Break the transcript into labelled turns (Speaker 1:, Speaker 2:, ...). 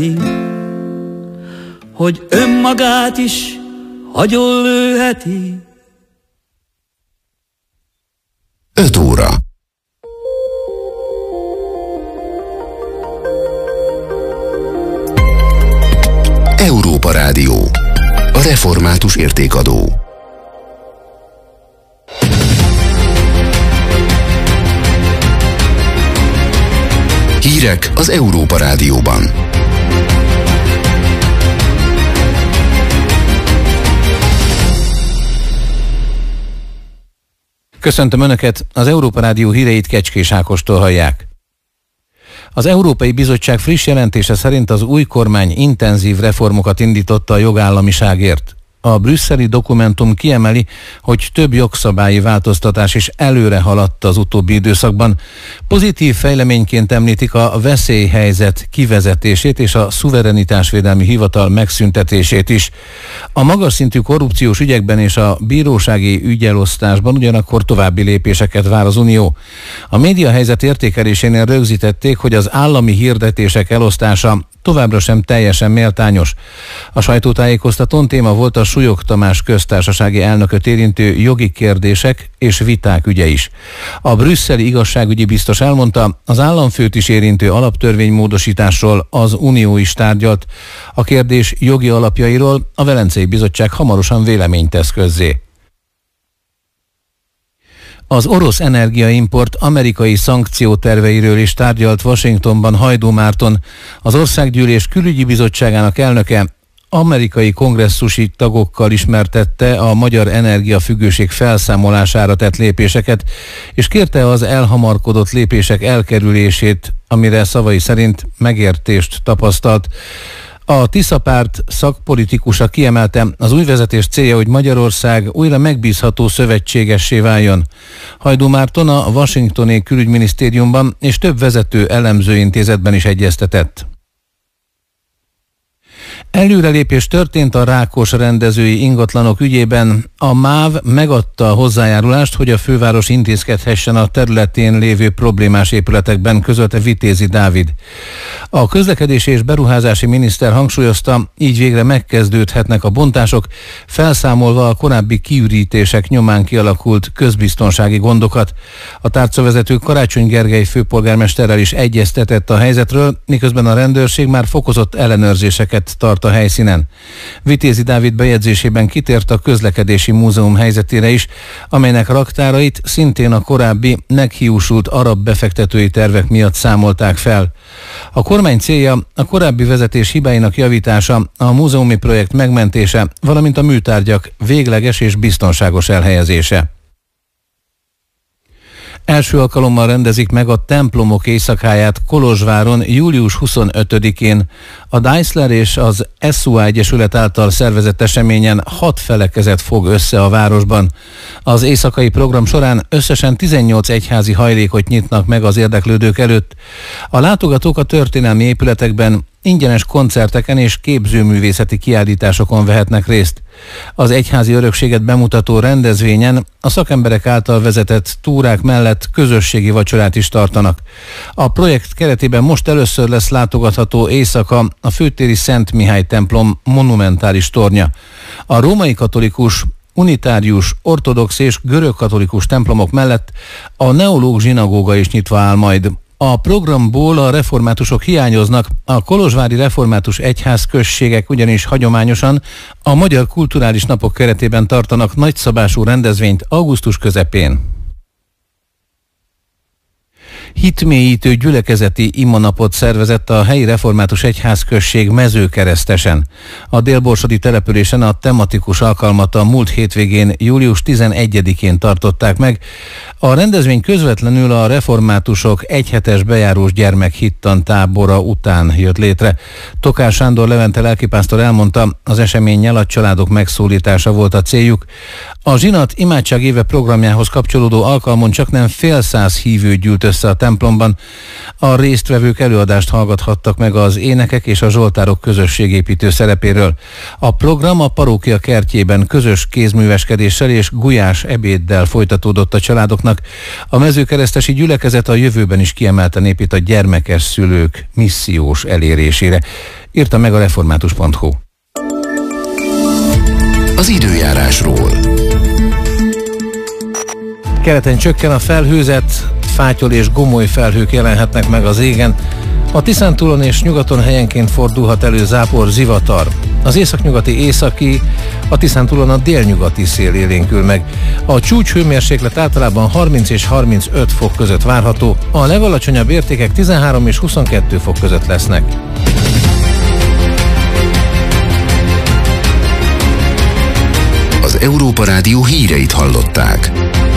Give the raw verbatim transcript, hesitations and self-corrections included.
Speaker 1: hogy önmagát is agyonlőheti.
Speaker 2: Öt óra. Európa Rádió. A református értékadó. Hírek az Európa Rádióban.
Speaker 3: Köszöntöm Önöket, az Európa Rádió híreit Kecskés Ákostól hallják. Az Európai Bizottság friss jelentése szerint az új kormány intenzív reformokat indította a jogállamiságért. A brüsszeli dokumentum kiemeli, hogy több jogszabályi változtatás is előre haladt az utóbbi időszakban. Pozitív fejleményként említik a veszélyhelyzet kivezetését és a szuverenitásvédelmi hivatal megszüntetését is. A magas szintű korrupciós ügyekben és a bírósági ügyelosztásban ugyanakkor további lépéseket vár az Unió. A médiahelyzet értékelésénél rögzítették, hogy az állami hirdetések elosztása továbbra sem teljesen méltányos. A sajtótájékoztatón téma volt a Súlyog Tamás köztársasági elnököt érintő jogi kérdések és viták ügye is. A brüsszeli igazságügyi biztos elmondta, az államfőt is érintő alaptörvénymódosításról az Unió is tárgyalt. A kérdés jogi alapjairól a Velencei Bizottság hamarosan véleményt tesz közzé. Az orosz energiaimport amerikai szankcióterveiről is tárgyalt Washingtonban Hajdú Márton, az Országgyűlés Külügyi Bizottságának elnöke, amerikai kongresszusi tagokkal ismertette a magyar energiafüggőség felszámolására tett lépéseket, és kérte az elhamarkodott lépések elkerülését, amire szavai szerint megértést tapasztalt. A Tisza párt szakpolitikusa kiemelte, az új vezetés célja, hogy Magyarország újra megbízható szövetségessé váljon. Hajdú Márton a washingtoni külügyminisztériumban és több vezető elemzőintézetben is egyeztetett. Előrelépés történt a Rákos rendezői ingatlanok ügyében. A MÁV megadta a hozzájárulást, hogy a főváros intézkedhessen a területén lévő problémás épületekben, közölte Vitézi Dávid. A közlekedési és beruházási miniszter hangsúlyozta, így végre megkezdődhetnek a bontások, felszámolva a korábbi kiürítések nyomán kialakult közbiztonsági gondokat. A tárcavezető Karácsony Gergely főpolgármesterrel is egyeztetett a helyzetről, miközben a rendőrség már fokozott ellenőrzéseket tart a helyszínen. Vitézi Dávid bejegyzésében kitért a közlekedési múzeum helyzetére is, amelynek raktárait szintén a korábbi meghiúsult arab befektetői tervek miatt számolták fel. A kormány célja a korábbi vezetés hibáinak javítása, a múzeumi projekt megmentése, valamint a műtárgyak végleges és biztonságos elhelyezése. Első alkalommal rendezik meg a templomok éjszakáját Kolozsváron július huszonötödikén. A Deisler és az es u á Egyesület által szervezett eseményen hat felekezet fog össze a városban. Az éjszakai program során összesen tizennyolc egyházi hajlékot nyitnak meg az érdeklődők előtt. A látogatók a történelmi épületekben ingyenes koncerteken és képzőművészeti kiállításokon vehetnek részt. Az egyházi örökséget bemutató rendezvényen a szakemberek által vezetett túrák mellett közösségi vacsorát is tartanak. A projekt keretében most először lesz látogatható éjszaka a főtéri Szent Mihály templom monumentális tornya. A római katolikus, unitárius, ortodox és görögkatolikus templomok mellett a neológ zsinagóga is nyitva áll majd. A programból a reformátusok hiányoznak, a kolozsvári református egyház községek ugyanis hagyományosan a Magyar Kulturális Napok keretében tartanak nagyszabású rendezvényt augusztus közepén. Hitmélyítő gyülekezeti imanapot szervezett a helyi református egyházközség Mezőkeresztesen. A délborsodi településen a tematikus alkalmat a múlt hétvégén, július tizenegyedikén tartották meg. A rendezvény közvetlenül a reformátusok egyhetes bejárós gyermekhittan tábora után jött létre. Tokár Sándor Levente lelkipásztor elmondta, az eseménnyel a családok megszólítása volt a céljuk. A Zsinat imádság éve programjához kapcsolódó alkalmon csaknem fél száz hívő gyűlt össze a templomban. A résztvevők előadást hallgathattak meg az énekek és a zsoltárok közösségépítő szerepéről. A program a parókia kertjében közös kézműveskedéssel és gulyás ebéddel folytatódott a családoknak. A mezőkeresztesi gyülekezet a jövőben is kiemelten épít a gyermekes szülők missziós elérésére, írta meg a református pont hu.
Speaker 2: Az időjárásról.
Speaker 3: Keleten csökken a felhőzet, fátyol és gomoly felhők jelenhetnek meg az égen. A Tiszántúlon és nyugaton helyenként fordulhat elő zápor, zivatar. Az északnyugati északi, a Tiszántúlon a délnyugati szél élénkül meg. A csúcshőmérséklet általában harminc és harmincöt fok között várható, a legalacsonyabb értékek tizenhárom és huszonkettő fok között lesznek.
Speaker 2: Az Európa Rádió híreit hallották.